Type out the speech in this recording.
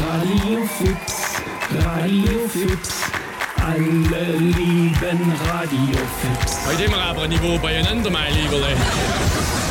Radio Fuchs, Radio Fuchs, alle lieben Radio Fuchs. Heute immer aber Niveau beieinander, mein Lieber.